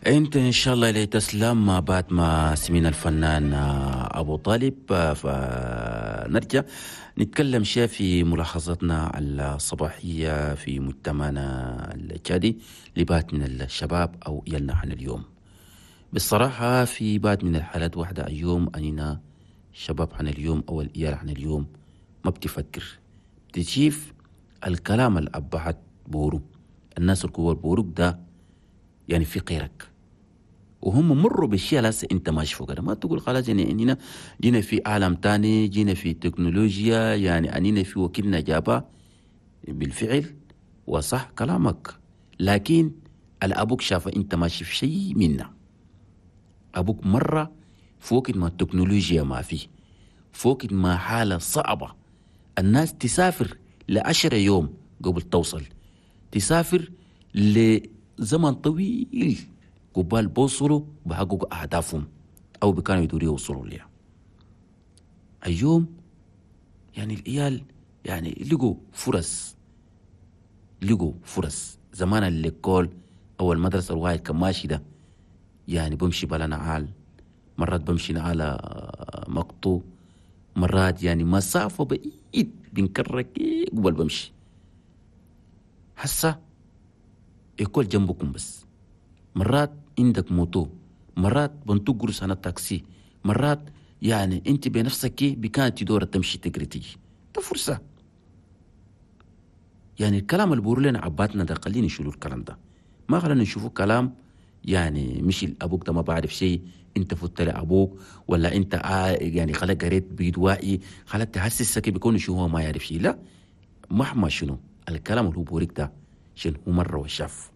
انت ان شاء الله لي تسلم ما بعد ما سمينا الفنان ابو طالب. فنرجع نتكلم شيء في ملاحظتنا الصباحيه في مجتمعنا التشادي لبعض من الشباب او يلنا عن اليوم. بالصراحه في بعض من الحالات واحده اليوم اننا شباب عن اليوم او الايال عن اليوم ما بتفكر، بتشيف الكلام الابعد بورو الناس الكبار بوروك ده يعني في غيرك، وهم مروا بالشيء لسه انت ماشي فوق ده. ما تقول خلاص يعني اننا جينا في عالم تاني، جينا في تكنولوجيا، يعني اننا في وكلنا جابا بالفعل وصح كلامك، لكن الابوك شاف انت ماشي في شيء منا. ابوك مرة فوق ما التكنولوجيا ما فيه، فوق ما حالة صعبة الناس تسافر ل10 يوم قبل توصل، تسافر لزمن طويل قبال بوصلوا بحققوا أهدافهم أو بكانوا يدوروا يوصلوا لها. اليوم يعني العيال يعني لقوا فرص. زمان الليكول أو المدرسة الواحد كان ماشي ده يعني بمشي بلا نعال، مرات بمشي على مقطو، مرات يعني مسافة بعيد بنكرك قبل بمشي. حسا يكون جنبكم بس، مرات عندك موتو، مرات بنتقر سنة تاكسي، مرات يعني انت بنفسك بكانت دورة تمشي تجري تيجي. ده فرصة. يعني الكلام اللي بيقولوا لنا عباتنا ده خلينا نشيلوا الكلام ده، ما خلينا نشوفوا كلام يعني مش ابوك ده ما بعرف شيء، انت فت لابوك ولا انت يعني خلق قريت بيد واعي خلق تحسسك بيكون شو هو ما يعرف شيء. لا، مهما شنو الكلام اللي هو بوريك ده شنو هو مرة وشاف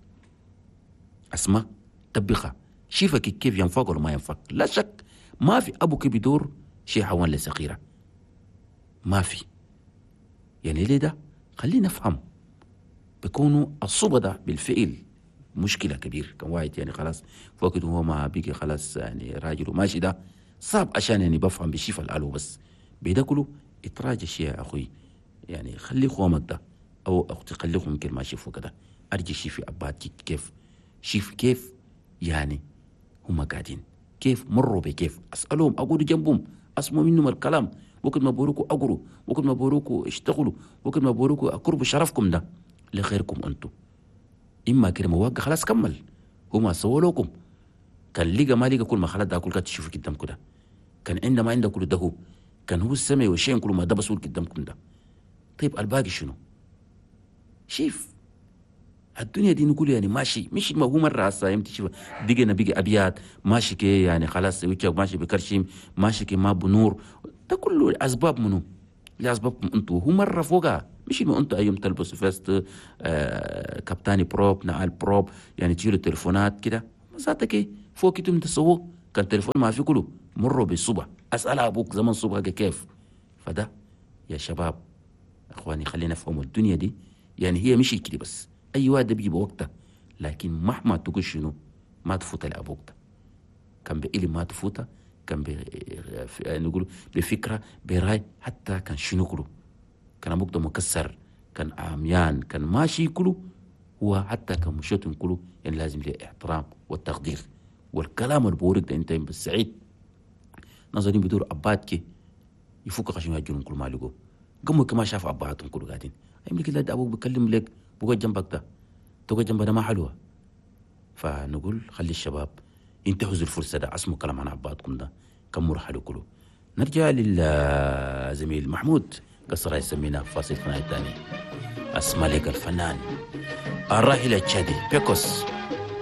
اسمع طبقها، شوفك كيف ينفق ولا ما ينفق. لا شك ما في ابوك بدور شيء حوان لصغيره، ما في. يعني ليه ده خلينا نفهم. بيكونوا الصبا ده بالفعل مشكله كبير. كان واحد يعني خلاص فوق هو ما بيجي خلاص يعني راجل وماشي ده صعب عشان يعني بفهم بشيف الالو بس بيدا كله اتراجع شيء يا اخوي. يعني خلي خومك ده او اختي خليكم يمكن ماشي فوق ده ارجي شيفي اباتك كيف شيف كيف يعني هم قاعدين كيف مروا بكيف. اسالهم اقول جنبهم اسمعوا منهم الكلام، وقت ما بوروكوا اقروا، وقت ما بوروكوا اشتغلوا، وقت ما بوروكوا اقربوا شرفكم ده لخيركم انتم. اما كده مواقع خلاص كمل هم سووا لكم. كان لقى ما لقى كل ما خلت ده كل كانت تشوفوا قدامكم ده، كان عندما عنده كل ده هو كان هو السماء والشيء كل ما ده بسول قدامكم ده. طيب الباقي شنو؟ شيف الدنيا دي نقول يعني ماشي مش ما هو مرة هسا يمتى شوف بقى أبيات ماشي كي يعني خلاص وجهك ماشي بكرشيم ماشي كي ما بنور. ده كله أسباب منو؟ لأسبابكم أنتوا. هو مرة فوقها مش ما أنتوا أيام تلبسوا فيست كابتاني بروب نعال بروب يعني تشيلوا التليفونات كده ذاتك فوق كده تسووه. كان تليفون ما في كله مروا بالصبح. أسأل أبوك زمان صبح كيف. فده يا شباب أخواني خلينا نفهموا الدنيا دي يعني هي مش كده بس اي واحد بيجي بوقته، لكن مهما تقول شنو ما تفوت لابوك ده. كان بإلم ما تفوته، كان نقول بفكره براي حتى كان شنو كله كان ابوك ده مكسر، كان عميان، كان ماشي كله هو حتى كان مشوتم كله يعني لازم له احترام والتقدير. والكلام البورك ده انت بالسعيد نظرين بدور اباتك يفك عشان يجون كل ما لقوا قاموا كما شاف اباتهم كله قاعدين يملك لا ابوك بيكلم لك بقى جنبك ده تقعد جنبه ده ما حلوه. فنقول خلي الشباب ينتهزوا الفرصه ده اسمعوا كلام عن عبادكم ده كم مرحله كله. نرجع للزميل محمود قصر يسمينا فاصل فنان تاني. اسمع لك الفنان الراحل التشادي بيكوس.